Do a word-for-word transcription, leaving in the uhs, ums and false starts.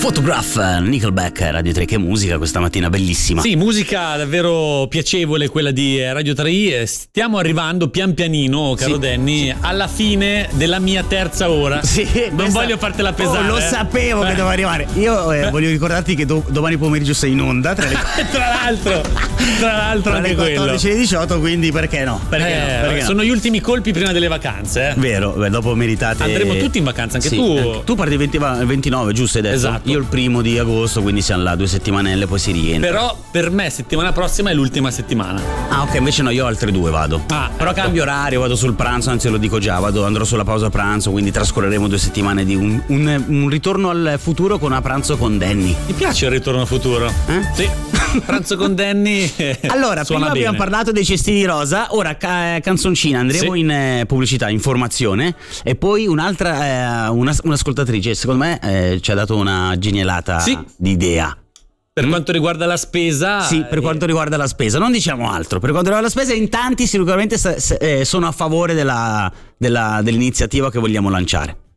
Photograph, Nickelback, Radio tre, che musica questa mattina, bellissima. Sì, musica davvero piacevole quella di Radio tre. Stiamo arrivando pian pianino, caro sì, Danny, sì. alla fine della mia terza ora. Sì, non questa... voglio fartela pesare. Oh, lo eh. sapevo eh. che doveva arrivare. Io eh, voglio ricordarti che do- domani pomeriggio sei in onda. Tra, le... tra l'altro, tra l'altro tra anche le quattordici e le diciotto, quindi perché no? Perché eh, no? Perché sono no? gli ultimi colpi prima delle vacanze. Eh. Vero, beh, dopo meritate. Andremo tutti in vacanza, anche sì. tu. Eh, tu parti venti, ventinove, giusto? Hai detto? Esatto. Io il primo di agosto, quindi siamo là due settimanelle, poi si rientra. Però per me settimana prossima è l'ultima settimana. Ah, ok, invece no, io ho altre due vado. Ah, però ecco. cambio orario, vado sul pranzo, anzi lo dico già, vado, andrò sulla pausa pranzo, quindi trascorreremo due settimane di un, un, un ritorno al futuro con una pranzo con Danny. Ti piace il ritorno al futuro? Eh? Sì. Pranzo con Danny. Allora, prima Suona bene. abbiamo parlato dei cestini rosa, ora ca- canzoncina, andremo Sì. in eh, pubblicità, informazione, e poi un'altra, eh, una, un'ascoltatrice, secondo me eh, ci ha dato una genialata Sì. di idea. Per Mm? quanto riguarda la spesa. Sì, per quanto riguarda la spesa, non diciamo altro. Per quanto riguarda la spesa, in tanti sicuramente s- s- eh, sono a favore della, della, dell'iniziativa che vogliamo lanciare.